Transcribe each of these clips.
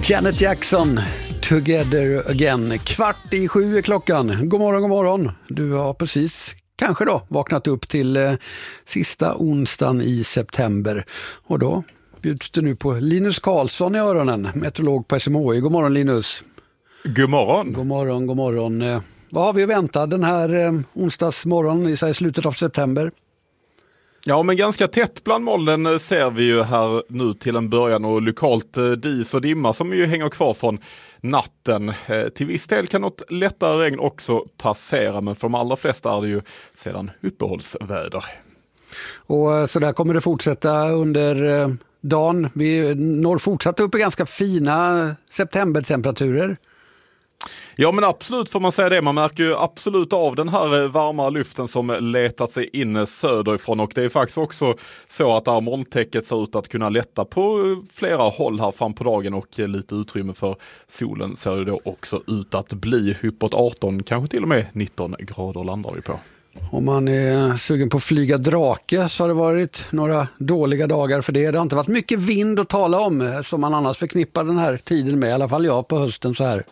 Janet Jackson, Together Again. 6:15 är klockan. God morgon, god morgon. Du har precis, kanske då, vaknat upp till sista onsdagen i september. Och då bjuds det nu på Linus Karlsson i öronen, meteorolog på SMHI. God morgon Linus. God morgon. God morgon, god morgon. Vad har vi att vänta den här onsdagsmorgon i slutet av september? Ja, men ganska tätt bland molnen ser vi ju här nu till en början, och lokalt dis och dimma som ju hänger kvar från natten. Till viss del kan något lättare regn också passera, men för de allra flesta är det ju sedan uppehållsväder. Och så där kommer det fortsätta under dagen. Vi når fortsatt upp i ganska fina septembertemperaturer. Ja, men absolut får man säga det. Man märker ju absolut av den här varma luften som letat sig in söderifrån, och det är faktiskt också så att det här molntäcket ser ut att kunna lätta på flera håll här fram på dagen, och lite utrymme för solen ser det då också ut att bli. Uppåt 18, kanske till och med 19 grader landar vi på. Om man är sugen på att flyga drake så har det varit några dåliga dagar för det. Det har inte varit mycket vind att tala om som man annars förknippar den här tiden med, i alla fall jag på hösten så här.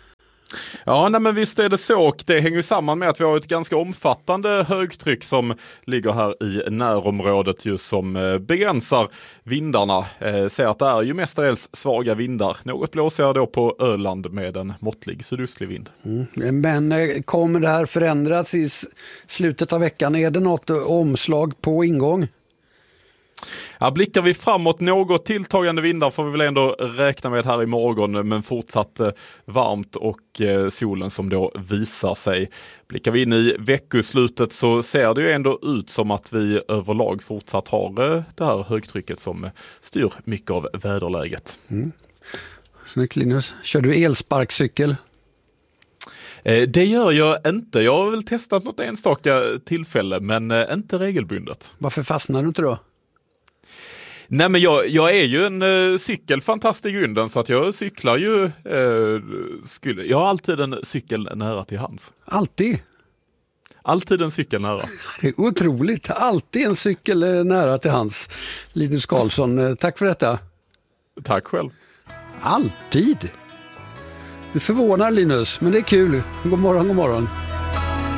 Ja, nej, men visst är det så, och det hänger ju samman med att vi har ett ganska omfattande högtryck som ligger här i närområdet just som begränsar vindarna. Ser att det är ju mestadels svaga vindar. Något blåser då på Öland med en måttlig sydöstlig vind. Men kommer det här förändras i slutet av veckan? Är det något omslag på ingång? Ja, blickar vi framåt, något tilltagande vindar får vi väl ändå räkna med här i morgon, men fortsatt varmt och solen som då visar sig. Blickar vi in i veckoslutet så ser det ju ändå ut som att vi överlag fortsatt har det här högtrycket som styr mycket av väderläget. Snyggt Linus. Kör du elsparkcykel? Det gör jag inte. Jag har väl testat något enstaka tillfälle, men inte regelbundet. Varför fastnar du inte då? Nej, men jag är ju en cykelfantast i grunden, så att jag cyklar ju. Jag har alltid en cykel nära till hands. Alltid? Alltid en cykel nära. Det är otroligt. Alltid en cykel nära till hands. Linus Karlsson, tack för detta. Tack själv. Alltid? Du förvånar Linus, men det är kul. God morgon, god morgon.